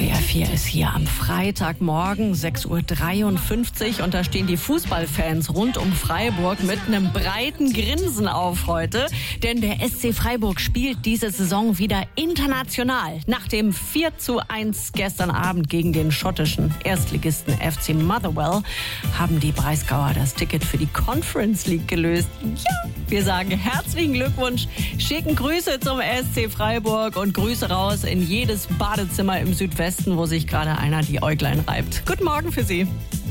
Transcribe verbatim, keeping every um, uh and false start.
W R vier ist hier am Freitagmorgen, sechs Uhr dreiundfünfzig, und da stehen die Fußballfans rund um Freiburg mit einem breiten Grinsen auf heute. Denn der S C Freiburg spielt diese Saison wieder international. Nach dem vier zu eins gestern Abend gegen den schottischen Erstligisten F C Motherwell haben die Breisgauer das Ticket für die Conference League gelöst. Ja, wir sagen herzlichen Glückwunsch, schicken Grüße zum S C Freiburg und Grüße raus in jedes Badezimmer im Südwesten, wo sich gerade einer die Äuglein reibt. Guten Morgen für Sie.